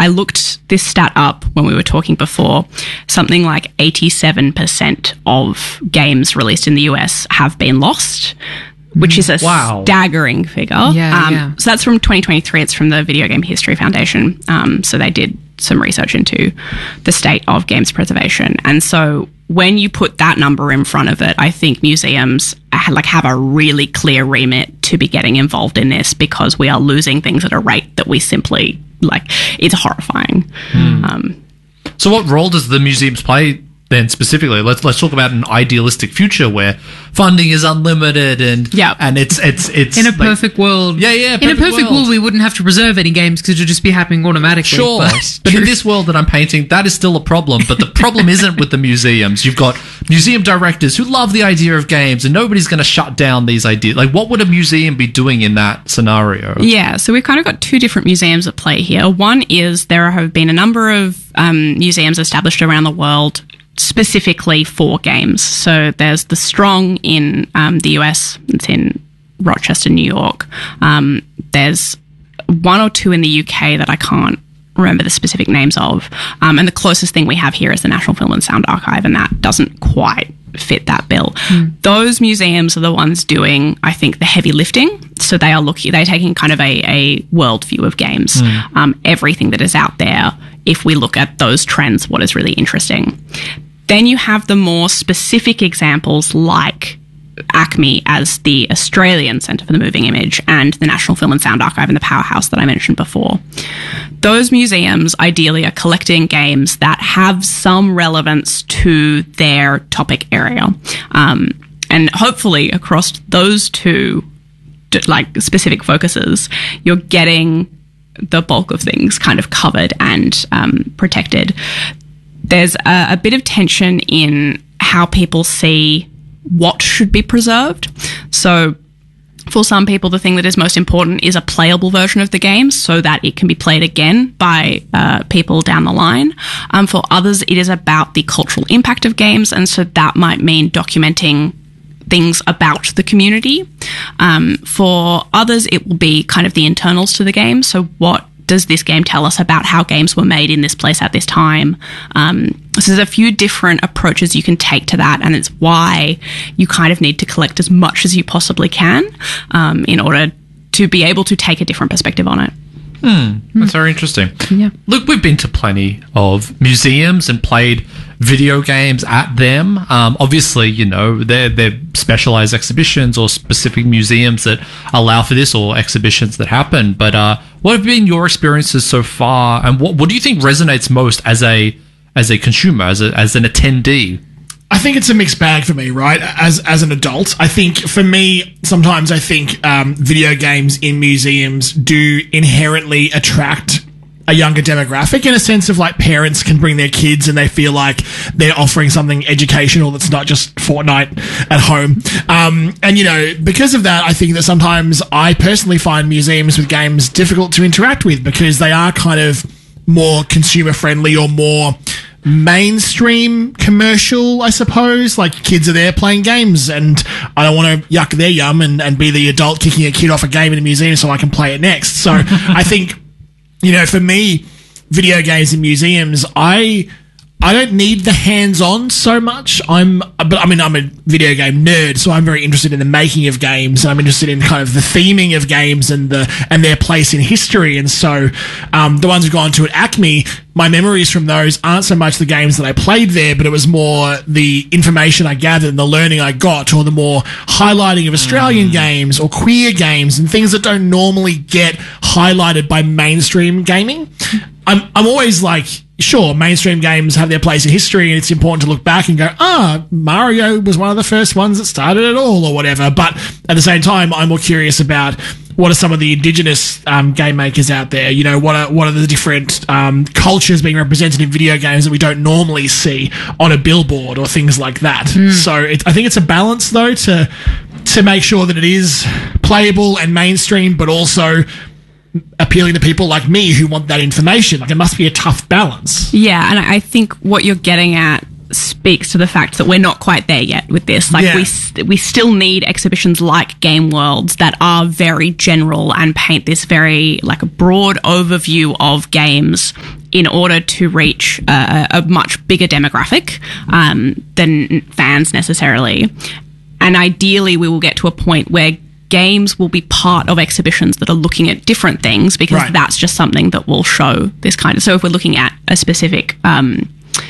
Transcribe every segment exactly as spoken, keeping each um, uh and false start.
I looked this stat up when we were talking before. Something like eighty-seven percent of games released in the U S have been lost, which is a wow. staggering figure. Yeah, um, yeah. So that's from twenty twenty-three. It's from the Video Game History Foundation. Um, so they did some research into the state of games preservation. And so when you put that number in front of it, I think museums like have a really clear remit to be getting involved in this, because we are losing things at a rate that we simply, like, it's horrifying. Mm. Um, so what role does the museums play then specifically? Let's let's talk about an idealistic future where funding is unlimited and yeah. and it's it's it's in a like, perfect world. Yeah, yeah. In a perfect world. world, we wouldn't have to preserve any games because it would just be happening automatically. Sure, but, but in this world that I'm painting, that is still a problem. But the problem isn't with the museums. You've got museum directors who love the idea of games, and nobody's going to shut down these ideas. Like, what would a museum be doing in that scenario? Yeah, so we've kind of got two different museums at play here. One is there have been a number of um, museums established around the world specifically for games. So there's the Strong in um, the U S. It's in Rochester, New York. Um, there's one or two in the U K that I can't remember the specific names of. Um, and the closest thing we have here is the National Film and Sound Archive, and that doesn't quite fit that bill. Mm. Those museums are the ones doing, I think, the heavy lifting. So they are looking, they're taking kind of a, a world view of games. Mm. Um, everything that is out there, if we look at those trends, what is really interesting. Then you have the more specific examples like ACMI as the Australian Centre for the Moving Image and the National Film and Sound Archive and the Powerhouse that I mentioned before. Those museums ideally are collecting games that have some relevance to their topic area. Um, and hopefully across those two like specific focuses, you're getting the bulk of things kind of covered and um, protected. There's a, a bit of tension in how people see what should be preserved. So for some people, the thing that is most important is a playable version of the game so that it can be played again by uh, people down the line. Um, for others, it is about the cultural impact of games, and so that might mean documenting things about the community. Um, for others, it will be kind of the internals to the game. So what does this game tell us about how games were made in this place at this time? Um, so there's a few different approaches you can take to that, and it's why you kind of need to collect as much as you possibly can um, in order to be able to take a different perspective on it. Hmm, that's very interesting. Yeah. Look, we've been to plenty of museums and played video games at them. Um, obviously, you know, they're, they're specialized exhibitions or specific museums that allow for this, or exhibitions that happen. But uh, what have been your experiences so far, and what, what do you think resonates most as a as a consumer, as a, as an attendee? I think it's a mixed bag for me, right? As as an adult, I think for me, sometimes I think um, video games in museums do inherently attract a younger demographic, in a sense of like parents can bring their kids and they feel like they're offering something educational that's not just Fortnite at home. Um, and, you know, because of that, I think that sometimes I personally find museums with games difficult to interact with because they are kind of more consumer friendly or more mainstream commercial, I suppose. Like, kids are there playing games and I don't want to yuck their yum and, and be the adult kicking a kid off a game in a museum so I can play it next. So I think, you know, for me, video games in museums, I I don't need the hands-on so much. I'm, but I mean, I'm a video game nerd, so I'm very interested in the making of games. And I'm interested in kind of the theming of games and the and their place in history. And so, um, the ones we've gone to at ACMI, my memories from those aren't so much the games that I played there, but it was more the information I gathered and the learning I got, or the more highlighting of Australian mm. games or queer games and things that don't normally get highlighted by mainstream gaming. I'm I'm always like, sure, mainstream games have their place in history and it's important to look back and go, ah, Mario was one of the first ones that started it all or whatever. But at the same time, I'm more curious about what are some of the indigenous um, game makers out there? You know, what are what are the different um, cultures being represented in video games that we don't normally see on a billboard or things like that? Mm. So it, I think it's a balance, though, to to make sure that it is playable and mainstream, but also appealing to people like me who want that information. Like, it must be a tough balance. Yeah, and I think what you're getting at speaks to the fact that we're not quite there yet with this. Like Yeah. we st- we still need exhibitions like Game Worlds that are very general and paint this very like a broad overview of games in order to reach a, a much bigger demographic um, than fans necessarily. And ideally, we will get to a point where games will be part of exhibitions that are looking at different things, because Right. that's just something that will show this kind of. So if we're looking at a specific, um,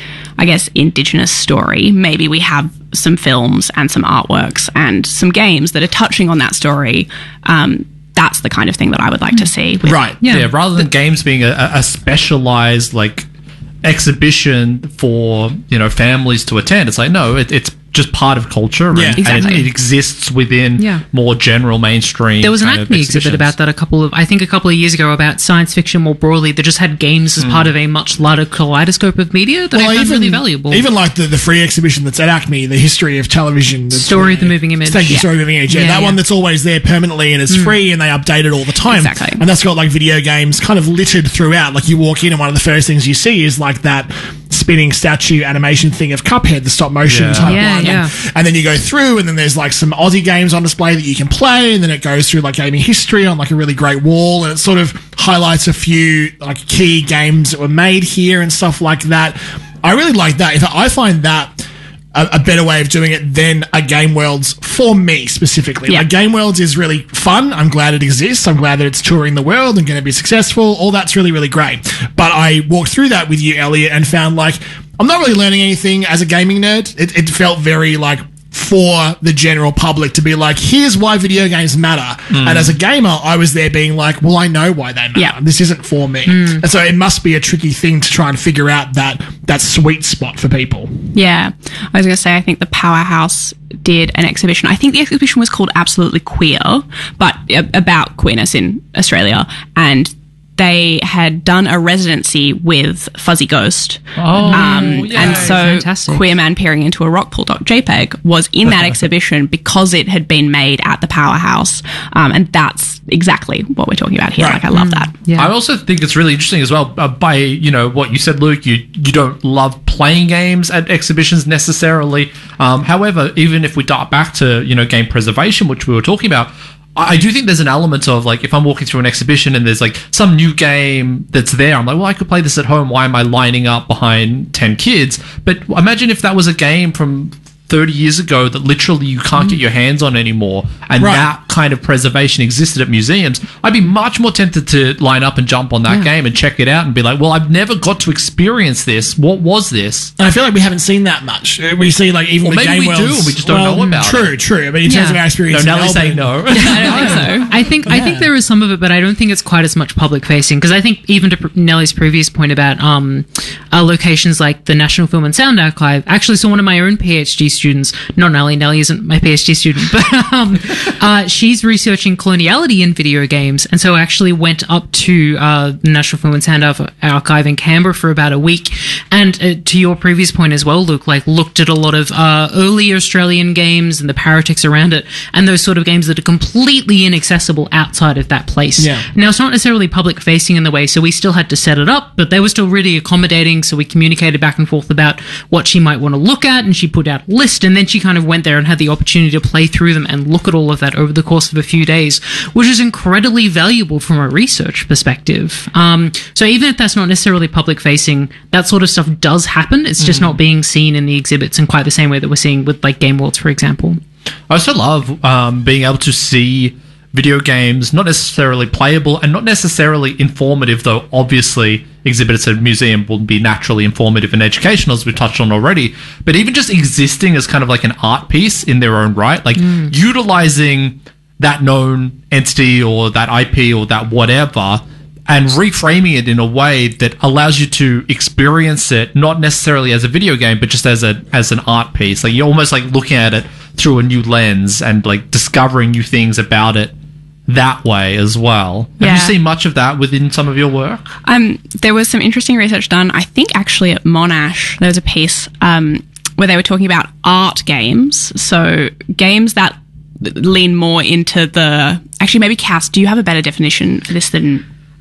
I guess, Indigenous story, maybe we have some films and some artworks and some games that are touching on that story. Um, that's the kind of thing that I would like to see. With, Right. Yeah. Yeah, rather than games being a, a specialized like exhibition for, you know, families to attend, it's like, no, it, it's just part of culture, and, Yeah, and exactly. it, it exists within Yeah. more general mainstream. There was an kind of Acme exhibit exhibitions. about that a couple of, I think a couple of years ago, about science fiction more broadly, that just had games as part of a much larger kaleidoscope of media that I found really valuable. Even like the, the free exhibition that's at Acme, the history of television. that's Story of the there. Moving Image. Thank you, Yeah. Story of the Moving Image. Yeah, Yeah, that yeah. one that's always there permanently and is free, and they update it all the time. Exactly. And that's got like video games kind of littered throughout. Like you walk in and one of the first things you see is like that spinning statue animation thing of Cuphead, the stop motion Yeah. type Yeah, one. yeah. And, and then you go through, and then there's like some Aussie games on display that you can play, and then it goes through like gaming history on like a really great wall, and it sort of highlights a few like key games that were made here and stuff like that. I really like that. In fact, I find that a, a better way of doing it than a Game Worlds for me specifically. Yeah. Like Game Worlds is really fun. I'm glad it exists. I'm glad that it's touring the world and going to be successful. All that's really, really great. But I walked through that with you, Elliot, and found like I'm not really learning anything as a gaming nerd. It, it felt very like for the general public to be like, here's why video games matter. And as a gamer, I was there being like, well, I know why they matter. Yeah. This isn't for me. And so it must be a tricky thing to try and figure out that that sweet spot for people. Yeah. I was going to say, I think the Powerhouse did an exhibition. I think the exhibition was called Absolutely Queer, but uh, about queerness in Australia. And they had done a residency with Fuzzy Ghost. Oh, Um, yeah. and so Fantastic. Queer Man Peering into a Rockpool.jpg was in that exhibition because it had been made at the Powerhouse. Um, and that's exactly what we're talking about here. Right. Like, I love that. Yeah. I also think it's really interesting as well. Uh, by you know what you said, Luke, you you don't love playing games at exhibitions necessarily. Um, however, even if we dart back to you know game preservation, which we were talking about, I I do think there's an element of like if I'm walking through an exhibition and there's like some new game that's there, I'm like, well, I could play this at home. Why am I lining up behind ten kids? But imagine if that was a game from thirty years ago that literally you can't get your hands on anymore, and Right. that kind of preservation existed at museums. I'd be much more tempted to line up and jump on that Yeah. game and check it out and be like, well, I've never got to experience this. What was this? And I feel like we haven't seen that much. Uh, We see like even Or with maybe Game we do, Worlds- and we just don't well, know about true, it. True, But in terms Yeah. of our No, experience, in Nellie's saying Melbourne- no. I don't think so. I think I think there is some of it, but I don't think it's quite as much public facing, because I think even to pr- Nellie's previous point about um, uh, locations like the National Film and Sound Archive. Actually, so one of my own PhD students, not Nellie, Nellie isn't my PhD student, but um, uh, she's researching coloniality in video games, and so actually went up to uh, the National Film and Sound Ar- Archive in Canberra for about a week. And uh, to your previous point as well, Luke, like looked at a lot of uh, early Australian games and the paratics around it, and those sort of games that are completely inaccessible outside of that place. Yeah. Now, it's not necessarily public facing in the way, so we still had to set it up, but they were still really accommodating, so we communicated back and forth about what she might want to look at, and she put out a list, and then she kind of went there and had the opportunity to play through them and look at all of that over the course of a few days, which is incredibly valuable from a research perspective. Um, so even if that's not necessarily public facing, that sort of stuff does happen. It's just not being seen in the exhibits in quite the same way that we're seeing with like Game Worlds, for example. I also love um, being able to see video games not necessarily playable and not necessarily informative, though obviously exhibits at a museum will be naturally informative and educational, as we touched on already, but even just existing as kind of like an art piece in their own right, like utilizing that known entity or that I P or that whatever and reframing it in a way that allows you to experience it not necessarily as a video game but just as a as an art piece. Like you're almost like looking at it through a new lens and like discovering new things about it that way as well. Have Yeah. you seen much of that within some of your work? Um, there was some interesting research done, I think actually at Monash. There was a piece um, where they were talking about art games. So games that lean more into the... Actually, maybe Cass, do you have a better definition for this than...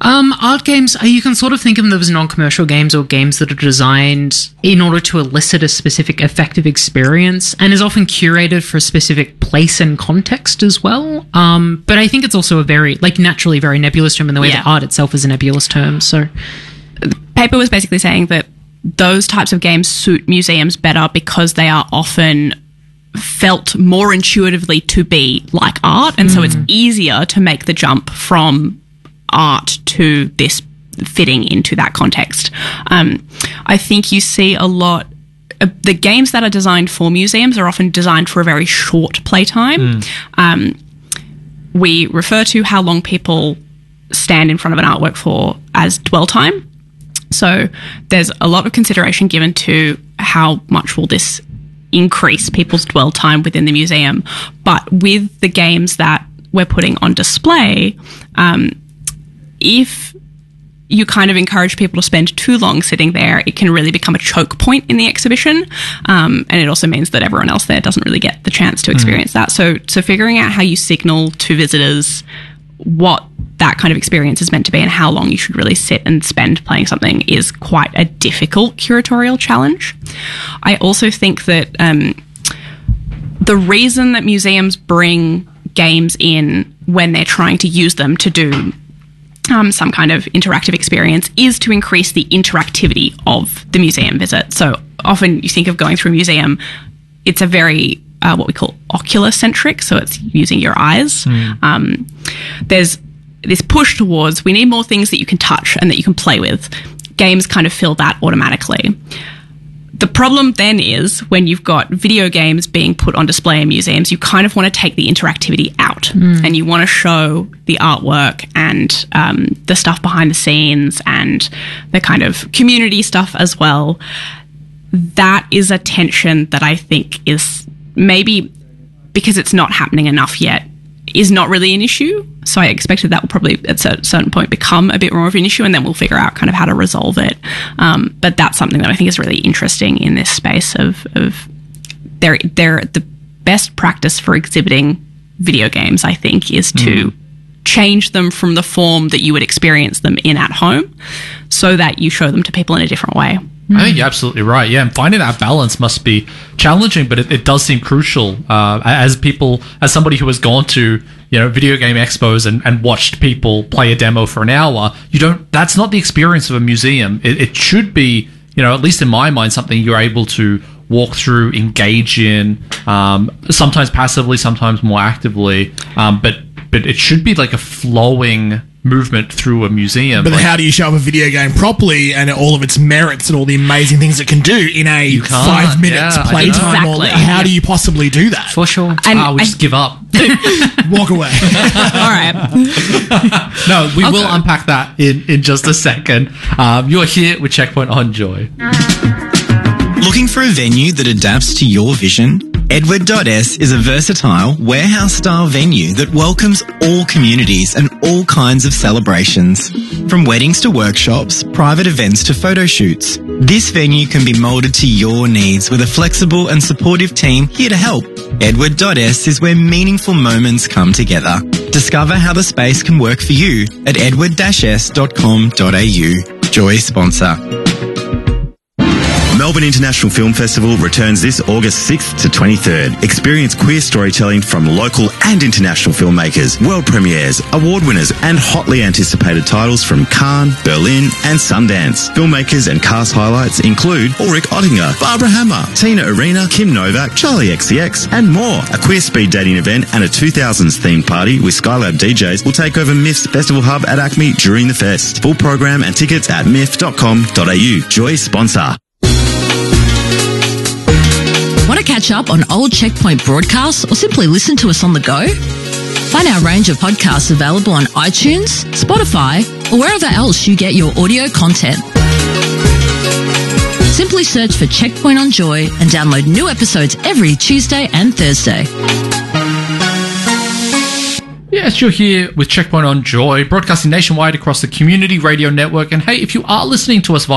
Um, art games, uh, you can sort of think of them as non-commercial games or games that are designed in order to elicit a specific effective experience and is often curated for a specific place and context as well. Um, but I think it's also a very, like, naturally very nebulous term in the way Yeah. that art itself is a nebulous term. So, The paper was basically saying that those types of games suit museums better because they are often felt more intuitively to be like art, and so it's easier to make the jump from art to this fitting into that context. Um, I think you see a lot. Uh, the games that are designed for museums are often designed for a very short playtime. Um, we refer to how long people stand in front of an artwork for as dwell time. So there's a lot of consideration given to how much will this increase people's dwell time within the museum. But with the games that we're putting on display, um, if you kind of encourage people to spend too long sitting there, it can really become a choke point in the exhibition. Um, and it also means that everyone else there doesn't really get the chance to experience mm. that. So, so figuring out how you signal to visitors what that kind of experience is meant to be and how long you should really sit and spend playing something is quite a difficult curatorial challenge. I also think that um, the reason that museums bring games in when they're trying to use them to do um, some kind of interactive experience is to increase the interactivity of the museum visit. So often you think of going through a museum, it's a very Uh, what we call ocular-centric, so it's using your eyes. Mm. Um, there's this push towards, we need more things that you can touch and that you can play with. Games kind of fill that automatically. The problem then is when you've got video games being put on display in museums, you kind of want to take the interactivity out mm. and you want to show the artwork and um, the stuff behind the scenes and the kind of community stuff as well. That is a tension that I think is maybe because it's not happening enough yet is not really an issue. So I expected that will probably at a certain point become a bit more of an issue and then we'll figure out kind of how to resolve it. Um, but that's something that I think is really interesting in this space of, of they're, they're the best practice for exhibiting video games, I think, is to mm. change them from the form that you would experience them in at home so that you show them to people in a different way. I think you're absolutely right. Yeah, and finding that balance must be challenging, but it, it does seem crucial. Uh, as people, as somebody who has gone to you know video game expos and, and watched people play a demo for an hour, you don't. That's not the experience of a museum. It, it should be, you know, at least in my mind, something you're able to walk through, engage in, um, sometimes passively, sometimes more actively. Um, but but it should be like a flowing movement through a museum. But like, how do you show up a video game properly and all of its merits and all the amazing things it can do in a five minutes yeah, playtime? Exactly. How yeah. do you possibly do that? for sure. And ah, we I- just give up. Walk away. All right. No, we will Okay. unpack that in, in just a second. Um, you're here with Checkpoint on Joy. Looking for a venue that adapts to your vision? Edward dot S is a versatile warehouse-style venue that welcomes all communities and all kinds of celebrations. From weddings to workshops, private events to photo shoots, this venue can be moulded to your needs with a flexible and supportive team here to help. Edward dot S is where meaningful moments come together. Discover how the space can work for you at edward dash s dot com dot a u. Joy sponsor. Melbourne International Film Festival returns this August sixth to twenty-third. Experience queer storytelling from local and international filmmakers, world premieres, award winners, and hotly anticipated titles from Cannes, Berlin, and Sundance. Filmmakers and cast highlights include Ulrich Oettinger, Barbara Hammer, Tina Arena, Kim Novak, Charlie X C X, and more. A queer speed dating event and a two thousands themed party with Skylab D Js will take over M I F's Festival Hub at Acme during the fest. Full program and tickets at m i f dot com dot a u. Joy sponsor. Want to catch up on old Checkpoint broadcasts or simply listen to us on the go? Find our range of podcasts available on iTunes, Spotify, or wherever else you get your audio content. Simply search for Checkpoint on Joy and download new episodes every Tuesday and Thursday. Yes, you're here with Checkpoint on Joy, broadcasting nationwide across the Community Radio Network. And hey, if you are listening to us via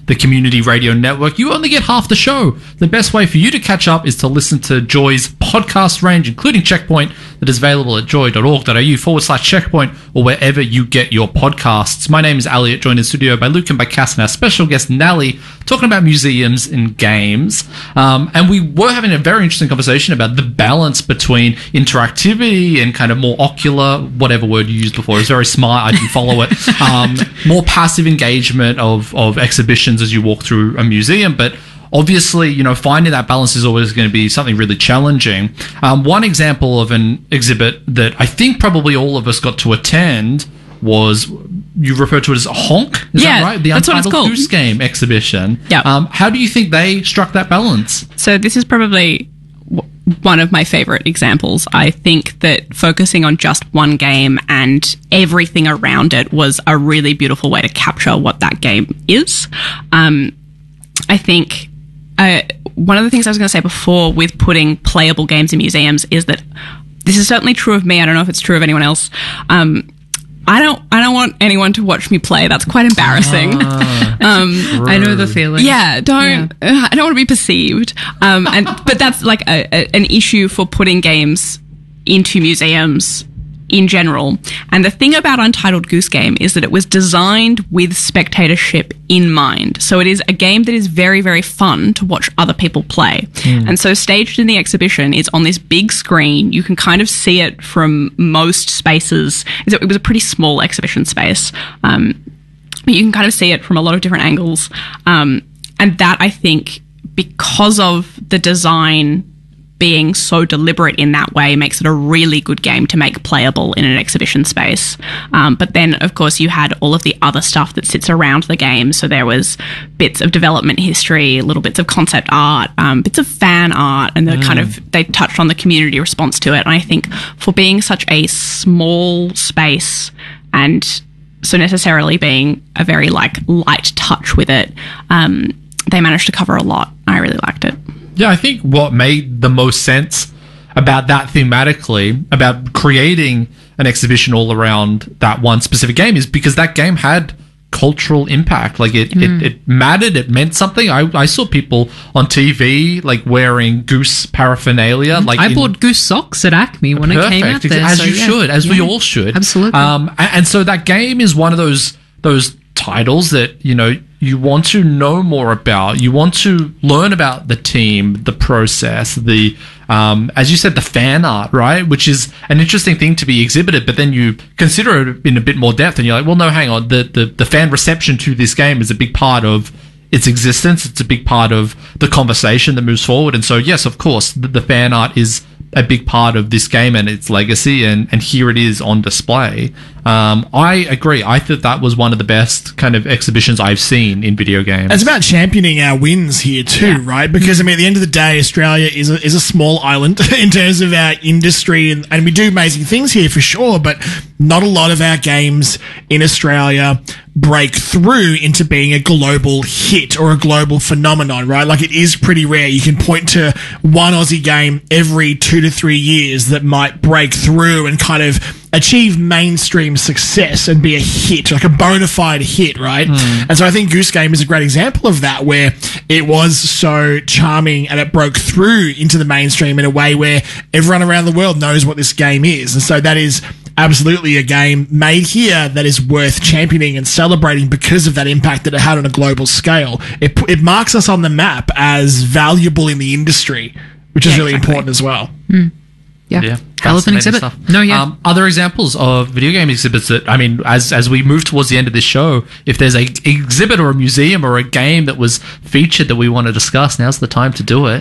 the Community Radio Network, you only get half the show. The best way for you to catch up is to listen to Joy's podcast range, including Checkpoint, that is available at joy.org.au forward slash checkpoint or wherever you get your podcasts. My name is Elliot, joined in studio by Luke and by Cass and our special guest, Nally, talking about museums and games. Um, and we were having a very interesting conversation about the balance between interactivity and kind of more ocular, whatever word you used before. It was very smart. I didn't follow it. Um, more passive engagement of, of exhibitions as you walk through a museum. But obviously, you know, finding that balance is always going to be something really challenging. Um, one example of an exhibit that I think probably all of us got to attend was, you refer to it as a Honk, is yeah, that right? The that's what it's Untitled called. Goose Game exhibition. Yeah. Um, how do you think they struck that balance? So this is probably w- one of my favorite examples. I think that focusing on just one game and everything around it was a really beautiful way to capture what that game is. Um, I think uh, one of the things I was going to say before with putting playable games in museums is that this is certainly true of me. I don't know if it's true of anyone else. Um, I don't. I don't want anyone to watch me play. That's quite embarrassing. Ah, um, I know the feeling. yeah, don't. I don't want to be perceived. Um, and but that's like a, a, an issue for putting games into museums in general. And the thing about Untitled Goose Game is that it was designed with spectatorship in mind. So it is a game that is very, very fun to watch other people play. Mm. And so staged in the exhibition is on this big screen. You can kind of see it from most spaces. It was a pretty small exhibition space. Um, but you can kind of see it from a lot of different angles. Um, and that, I think, because of the design being so deliberate in that way, makes it a really good game to make playable in an exhibition space. Um, but then, of course, you had all of the other stuff that sits around the game. So there was bits of development history, little bits of concept art, um, bits of fan art, and the mm. kind of, they touched on the community response to it. And I think for being such a small space and so necessarily being a very like light touch with it, um, they managed to cover a lot. I really liked it. Yeah, I think what made the most sense about that thematically, about creating an exhibition all around that one specific game, is because that game had cultural impact. Like it, mm. it, it mattered. It meant something. I, I saw people on T V like wearing goose paraphernalia. Like I in, bought goose socks at Acme when perfect, it came out there. as so, you yeah. should, as yeah. we all should. Absolutely. Um, and, and so that game is one of those those titles that, you know, you want to know more about. You want to learn about the team, the process, the, um, as you said, the fan art, right? Which is an interesting thing to be exhibited, but then you consider it in a bit more depth and you're like, well, no, hang on. The, the, the fan reception to this game is a big part of its existence. It's a big part of the conversation that moves forward. And so, yes, of course, the, the fan art is a big part of this game and its legacy, and, and here it is on display. Um, I agree. I thought that was one of the best kind of exhibitions I've seen in video games. It's about championing our wins here too, yeah. right? Because I mean, at the end of the day, Australia is a, is a small island in terms of our industry, and, and we do amazing things here for sure, but not a lot of our games in Australia break through into being a global hit or a global phenomenon, right? Like, it is pretty rare. You can point to one Aussie game every two to three years that might break through and kind of achieve mainstream success and be a hit, like a bona fide hit, right? Mm. And so I think Goose Game is a great example of that, where it was so charming and it broke through into the mainstream in a way where everyone around the world knows what this game is. And so that is absolutely a game made here that is worth championing and celebrating because of that impact that it had on a global scale. It, it marks us on the map as valuable in the industry, which is yeah, really exactly. important as well. Mm. Yeah, yeah, hell of an exhibit. Stuff. No, yeah. Um, other examples of video game exhibits that, I mean, as as we move towards the end of this show, if there's a exhibit or a museum or a game that was featured that we want to discuss, now's the time to do it.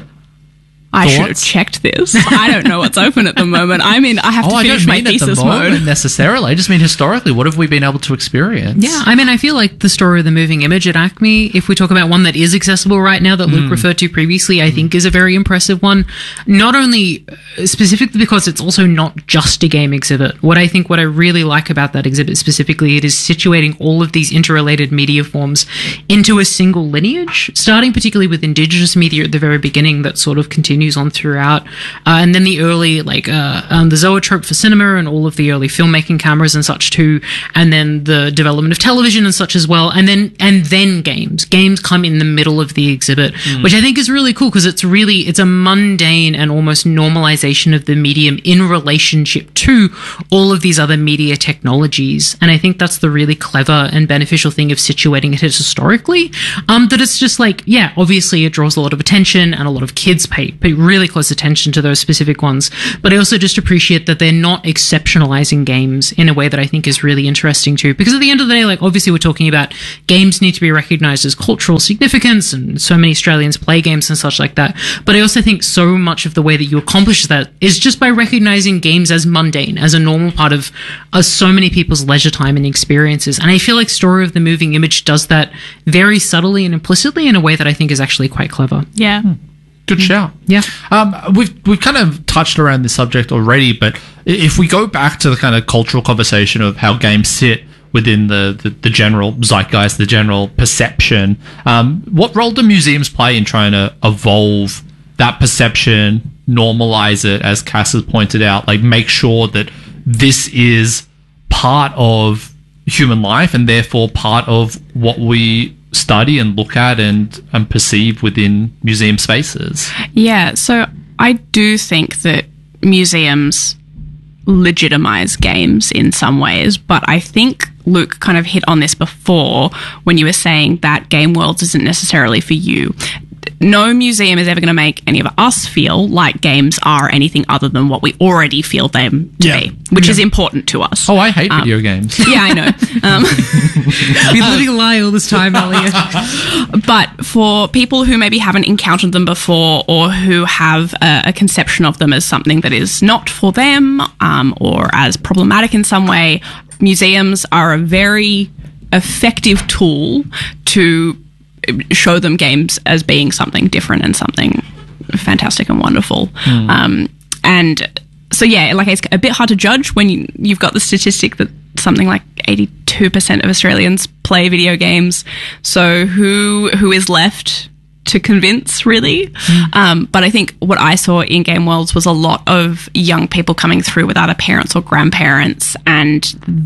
I Thoughts? should have checked this. I don't know what's open at the moment. I mean, I have to oh, finish my thesis at the moment mode. Necessarily, I just mean historically. What have we been able to experience? Yeah, I mean, I feel like the story of the moving image at Acme, if we talk about one that is accessible right now that Luke mm. referred to previously, I mm. think is a very impressive one. Not only specifically because it's also not just a game exhibit. What I think, what I really like about that exhibit specifically, it is situating all of these interrelated media forms into a single lineage, starting particularly with Indigenous media at the very beginning that sort of continues continues on throughout. Uh, and then the early, like, uh, um, the zoetrope for cinema and all of the early filmmaking cameras and such too. And then the development of television and such as well. And then, and then games. Games come in the middle of the exhibit, mm. which I think is really cool because it's really, it's a mundane and almost normalization of the medium in relationship to all of these other media technologies. And I think that's the really clever and beneficial thing of situating it historically. Um, that it's just like, yeah, obviously it draws a lot of attention and a lot of kids pay, pay really close attention to those specific ones. But I also just appreciate that they're not exceptionalizing games in a way that I think is really interesting too. Because at the end of the day, like obviously we're talking about games need to be recognized as cultural significance and so many Australians play games and such like that. But I also think so much of the way that you accomplish that is just by recognizing games as mundane, as a normal part of uh, so many people's leisure time and experiences. And I feel like Story of the Moving Image does that very subtly and implicitly in a way that I think is actually quite clever. Yeah. Hmm. Good shout. Yeah. Um, we've we've kind of touched around this subject already, but if we go back to the kind of cultural conversation of how games sit within the, the, the general zeitgeist, the general perception, um, what role do museums play in trying to evolve that perception, normalize it, as Cass has pointed out, like make sure that this is part of human life and therefore part of what we study and look at and, and perceive within museum spaces? Yeah, so I do think that museums legitimize games in some ways, but I think Luke kind of hit on this before when you were saying that Game Worlds isn't necessarily for you. No museum is ever going to make any of us feel like games are anything other than what we already feel them to Yeah. be, which Yeah. is important to us. Oh, I hate Um, video games. Yeah, I know. Um, You've been living a lie all this time, Elliot. But for people who maybe haven't encountered them before or who have a, a conception of them as something that is not for them um, or as problematic in some way, museums are a very effective tool to show them games as being something different and something fantastic and wonderful. Mm. Um, and so, yeah, like it's a bit hard to judge when you, you've got the statistic that something like eighty-two percent of Australians play video games. So who who is left to convince, really? Mm. Um, but I think what I saw in Game Worlds was a lot of young people coming through with either parents or grandparents, and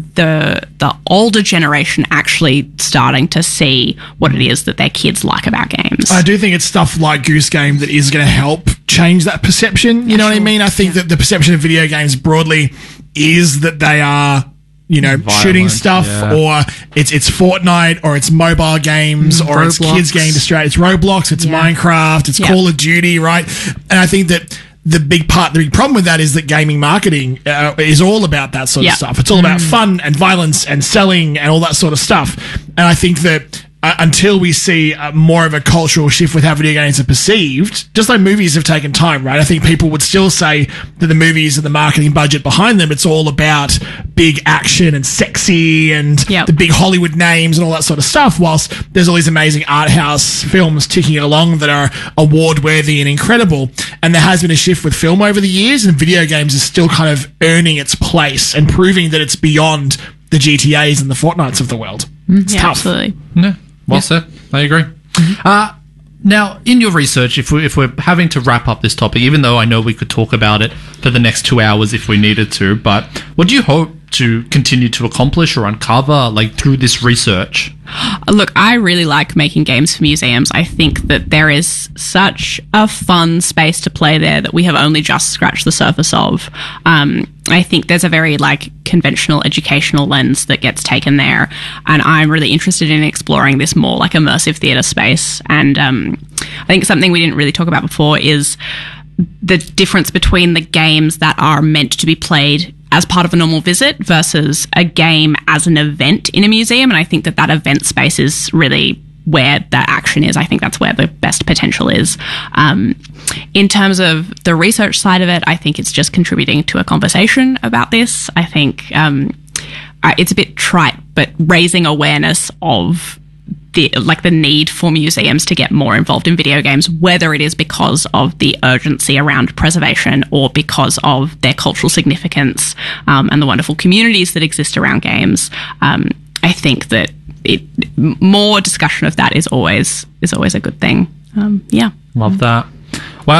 the the older generation actually starting to see what it is that their kids like about games. I do think it's stuff like Goose Game that is going to help change that perception. You know what I mean? I think Yeah. that the perception of video games broadly is that they are, you know, Violent, shooting stuff, yeah. or it's it's Fortnite, or it's mobile games, Mm, or it's Roblox. kids getting distracted. It's Roblox, it's Yeah. Minecraft, it's Yeah. Call of Duty, right? And I think that the big part, the big problem with that is that gaming marketing uh, is all about that sort Yeah. of stuff. It's all about fun and violence and selling and all that sort of stuff. And I think that uh, until we see uh, more of a cultural shift with how video games are perceived, just like movies have taken time, right? I think people would still say that the movies and the marketing budget behind them, it's all about big action and sexy and Yep. the big Hollywood names and all that sort of stuff, whilst there's all these amazing art house films ticking along that are award worthy and incredible. And there has been a shift with film over the years, and video games is still kind of earning its place and proving that it's beyond the G T As and the Fortnites of the world. It's yeah, tough. absolutely. Yeah, well said. I agree. Uh, now, in your research, if, we, if we're having to wrap up this topic, even though I know we could talk about it for the next two hours if we needed to, but what do you hope to continue to accomplish or uncover, like, through this research? Look, I really like making games for museums. I think that there is such a fun space to play there that we have only just scratched the surface of. Um, I think there's a very, like, conventional educational lens that gets taken there, and I'm really interested in exploring this more, like, immersive theatre space. And um, I think something we didn't really talk about before is the difference between the games that are meant to be played as part of a normal visit versus a game as an event in a museum. And I think that that event space is really where the action is. I think that's where the best potential is. Um, in terms of the research side of it, I think it's just contributing to a conversation about this. I think um, I- it's a bit trite, but raising awareness of the like the need for museums to get more involved in video games, whether it is because of the urgency around preservation or because of their cultural significance um, and the wonderful communities that exist around games. Um, I think that it, more discussion of that is always is always a good thing. Um, yeah. Love that. Well,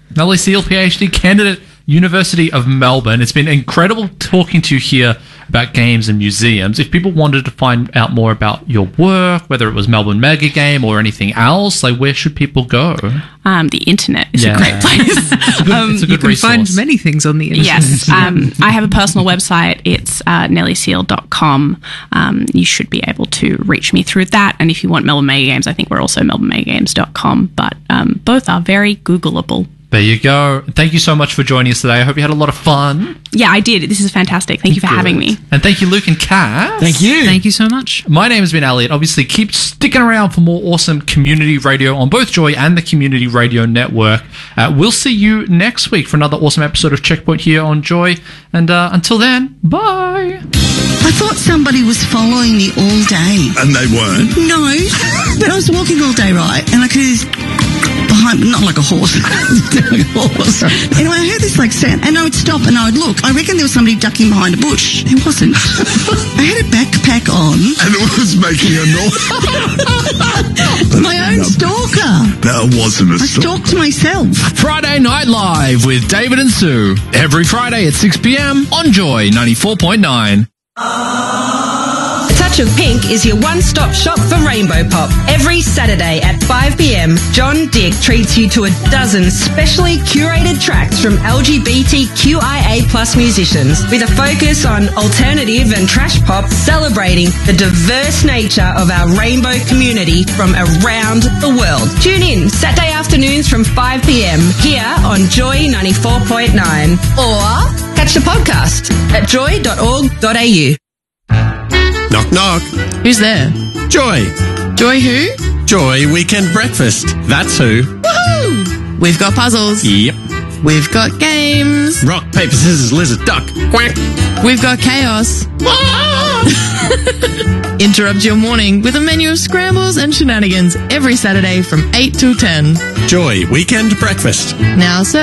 Nellie Seal, PhD candidate, University of Melbourne. It's been incredible talking to you here about games and museums. If people wanted to find out more about your work, whether it was Melbourne Mega Game or anything else, like where should people go? Um, the internet is Yeah. a great place. It's a good, Um, it's a You good can resource. find many things on the internet. Yes, um, I have a personal website. It's uh, nellie seal dot com. Um, you should be able to reach me through that. And if you want Melbourne Mega Games, I think we're also melbourne mega games dot com. But um, both are very Googleable. There you go. Thank you so much for joining us today. I hope you had a lot of fun. Yeah, I did. This is fantastic. Thank you for having me. And thank you, Luke and Cass. Thank you. Thank you so much. My name has been Elliot. Obviously, keep sticking around for more awesome community radio on both Joy and the Community Radio Network. Uh, we'll see you next week for another awesome episode of Checkpoint here on Joy. And uh, until then, bye. I thought somebody was following me all day. And they weren't. No, but I was walking all day, right? And I could hear this behind, not like a horse, like a horse. Anyway, I heard this like sound, and I would stop and I would look. I reckon there was somebody ducking behind a bush. There wasn't. I had a backpack on. And it was making a noise. My own stalker. That wasn't a I stop. stalked myself. Friday Night Live with David and Sue. Every Friday at six p.m. on Joy ninety-four point nine. Touch of Pink is your one-stop shop for Rainbow Pop. Every Saturday at five p.m, John Dick treats you to a dozen specially curated tracks from L G B T Q I A plus musicians with a focus on alternative and trash pop, celebrating the diverse nature of our rainbow community from around the world. Tune in Saturday afternoons from five p.m. here on Joy ninety-four point nine, or catch the podcast at joy dot org dot a u. Knock, knock. Who's there? Joy. Joy who? Joy Weekend Breakfast. That's who. Woohoo! We've got puzzles. Yep. We've got games. Rock, paper, scissors, lizard, duck. Quack. We've got chaos. Interrupt your morning with a menu of scrambles and shenanigans every Saturday from eight till ten. Joy Weekend Breakfast. Now, sir.